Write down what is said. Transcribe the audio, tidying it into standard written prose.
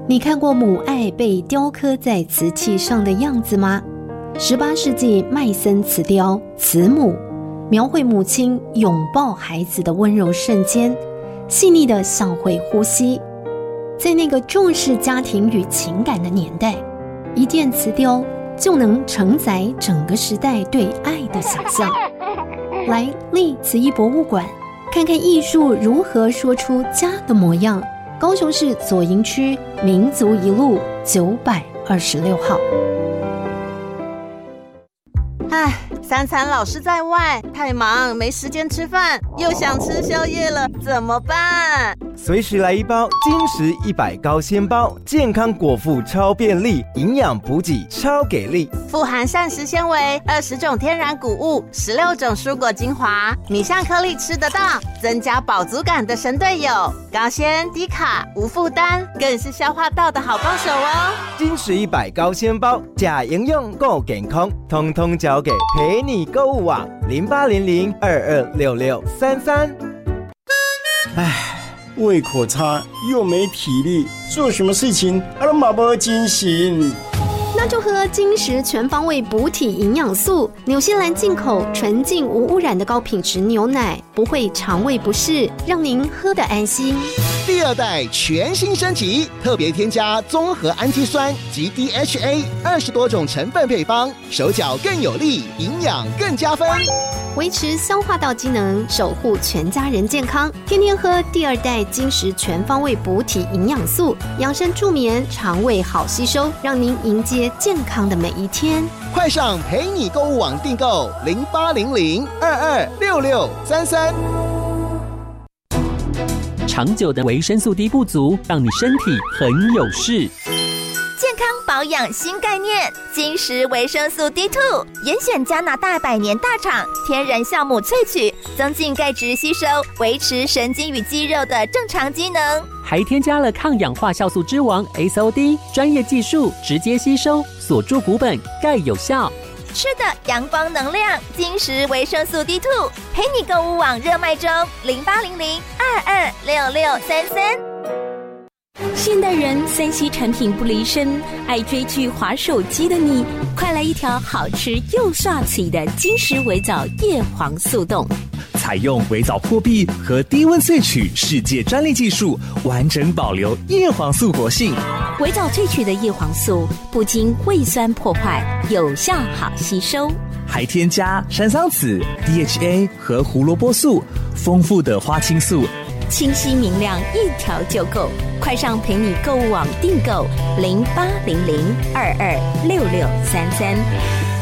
你看过母爱被雕刻在瓷器上的样子吗？18世纪麦森瓷雕《慈母》描绘母亲拥抱孩子的温柔瞬间，细腻的像会呼吸。在那个重视家庭与情感的年代，一件瓷雕就能承载整个时代对爱的想象。来历慈艺博物馆看看艺术如何说出家的模样。高雄市左营区民族一路926号。 三餐老是在外，太忙没时间吃饭，又想吃宵夜了，怎么办？ 随时来一包金石100高纤包，健康果腹超便利，营养补给超给力， 富含膳食纤维，20种天然谷物，16种蔬果精华，米香颗粒吃得到，增加饱足感的神队友，高纤低卡无负担，更是消化道的好帮手哦。 金石100高纤包，假营养够健康，通通交给陪你购物网0800226633。 胃口差又没体力，做什么事情都没精神。 那就喝金石全方位补体营养素，纽西兰进口纯净无污染的高品质牛奶，不会肠胃不适，让您喝得安心。 第2代全新升级，特别添加综合氨基酸及 DHA 20多种成分配方，手脚更有力，营养更加分， 维持消化道机能，守护全家人健康。天天喝第2代金石全方位补体营养素，养生助眠，肠胃好吸收，让您迎接健康的每一天。 快上陪你购物网订购0800226633。 长久的维生素 D 不足，让你身体很有事。 健康保养新概念，金石维生素 D2， 严选加拿大100年大厂天然酵母萃取，增进钙质吸收，维持神经与肌肉的正常机能。 还添加了抗氧化酵素之王 SOD， 专业技术直接吸收，锁住骨本，钙有效。 吃的阳光能量，金石维生素 D2， 陪你购物网热卖中0800226633。 现代人3C 产品不离身，爱追剧滑手机的你，快来一条好吃又刷嘴的金石微藻叶黄素冻。 采用微藻破壁和低温萃取世界专利技术，完整保留叶黄素活性。 微藻萃取的叶黄素不经胃酸破坏，有效好吸收， 还添加山桑子、DHA 和胡萝卜素，丰富的花青素， 清晰明亮，一条就够。快上陪你购物网订购0800226633。